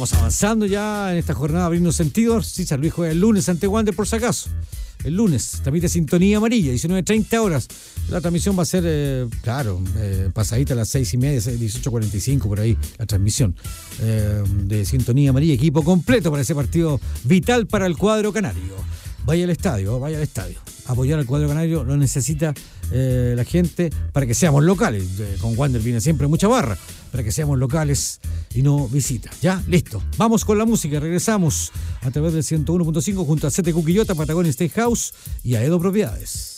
Estamos avanzando ya en esta jornada abriendo sentidos. Sí, San Luis juega el lunes ante Wander por si acaso. El lunes, transmite Sintonía Amarilla, 19:30 horas. La transmisión va a ser, pasadita a las 6:30, 18:45 por ahí, la transmisión de Sintonía Amarilla, equipo completo para ese partido vital para el cuadro canario. Vaya al estadio. Apoyar al cuadro canario lo necesita la gente para que seamos locales. Con Wander viene siempre mucha barra, para que seamos locales y no visita. Ya, listo. Vamos con la música. Regresamos a través del 101.5 junto a CTQ Quillota, Patagonia Steakhouse y a Edo Propiedades.